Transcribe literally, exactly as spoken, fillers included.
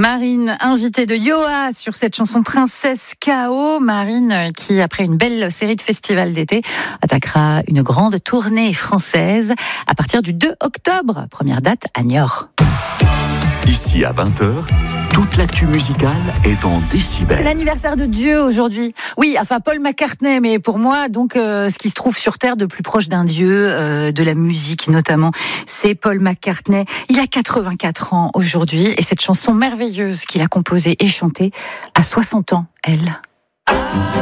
Marine, invitée de Yoa sur cette chanson Princesse K O. Marine qui, après une belle série de festivals d'été, attaquera une grande tournée française à partir du deux octobre. Première date à Niort. Ici à vingt heures, toute l'actu musicale est en décibels. C'est l'anniversaire de Dieu aujourd'hui. Oui, enfin Paul McCartney, mais pour moi, donc euh, ce qui se trouve sur Terre de plus proche d'un dieu, euh, de la musique notamment, c'est Paul McCartney. Il a quatre-vingt-quatre ans aujourd'hui et cette chanson merveilleuse qu'il a composée et chantée à soixante ans, elle.